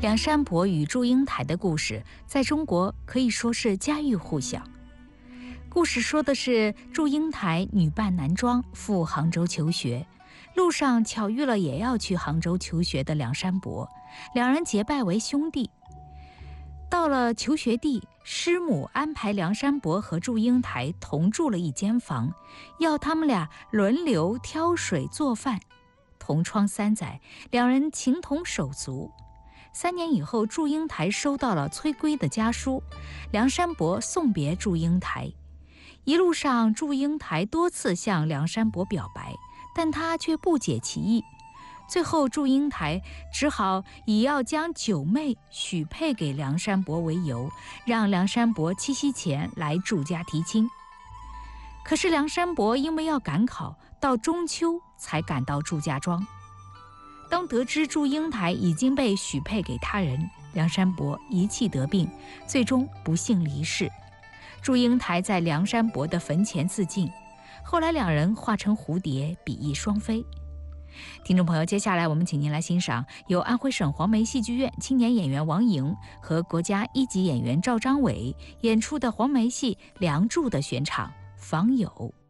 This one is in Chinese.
梁山伯与祝英台的故事在中国可以说是家喻户晓。故事说的是祝英台女扮男装赴杭州求学，路上巧遇了也要去杭州求学的梁山伯，两人结拜为兄弟。到了求学地，师母安排梁山伯和祝英台同住了一间房，要他们俩轮流挑水做饭。同窗3载，两人情同手足。3年以后，祝英台收到了催归的家书，梁山伯送别祝英台。一路上，祝英台多次向梁山伯表白，但他却不解其意。最后，祝英台只好以要将九妹许配给梁山伯为由，让梁山伯7夕前来祝家提亲。可是梁山伯因为要赶考，到中秋才赶到祝家庄。当得知祝英台已经被许配给他人，梁山伯一气得病，最终不幸离世。祝英台在梁山伯的坟前自尽，后来两人化成蝴蝶，比翼双飞。听众朋友，接下来我们请您来欣赏由安徽省黄梅戏剧院青年演员王莹和国家1级演员赵章伟演出的黄梅戏《梁祝》的选场《访友》。